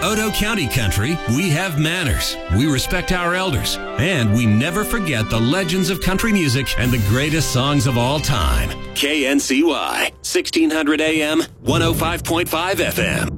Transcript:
Otoe County country, we have manners, we respect our elders, and we never forget the legends of country music and the greatest songs of all time. KNCY, 1600 AM, 105.5 FM.